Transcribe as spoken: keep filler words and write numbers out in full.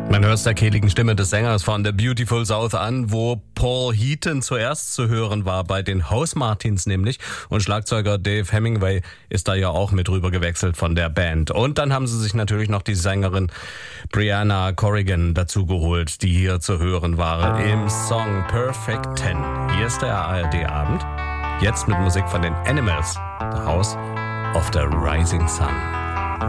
Man hört es der kehligen Stimme des Sängers von The Beautiful South an, wo Paul Heaton zuerst zu hören war, bei den Housemartins nämlich. Und Schlagzeuger Dave Hemingway ist da ja auch mit rüber gewechselt von der Band. Und dann haben sie sich natürlich noch die Sängerin Brianna Corrigan dazu geholt, die hier zu hören war im Song Perfect Ten. Hier ist der A R D-Abend, jetzt mit Musik von den Animals, The House of the Rising Sun.